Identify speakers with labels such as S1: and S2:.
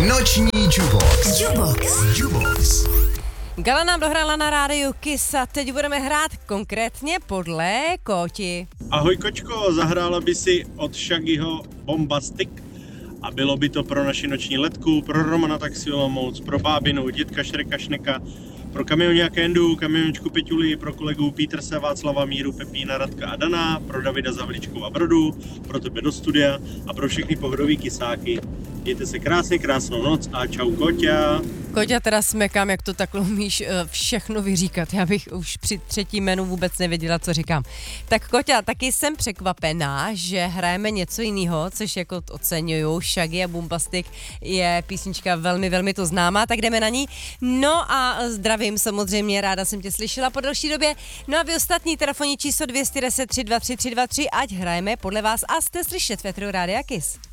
S1: Noční Jubox.
S2: Gala nám dohrála na rádiu Kiss a teď budeme hrát konkrétně podle Koti.
S3: Ahoj Kočko, zahrála by si od Shaggyho Bombastic a bylo by to pro naši noční letku, pro Romana Taxi Olomouc, pro bábinu, dětka Šreka Šneka, pro kamioňáka Endu, kamiončku Peťuli, pro kolegu Peterse, Václava, Míru, Pepína, Radka a Dana, pro Davida Zavličku a Brodu, pro tebe do studia a pro všechny pohodový kysáky. Mějte se krásně, krásnou noc a čau Koťa.
S2: Koťa, teda smekám, jak to takhle umíš všechno vyříkat. Já bych už při třetím jménu vůbec nevěděla, co říkám. Tak Koťa, taky jsem překvapená, že hrajeme něco jiného, což jako oceňuju. Shaggy a Bombastic je písnička velmi, velmi to známá, tak jdeme na ní. No a zdravím samozřejmě, ráda jsem tě slyšela po delší době. No a vy ostatní, telefonní číslo 210 323 323, ať hrajeme podle vás a jste slyšet v Rádia Kiss.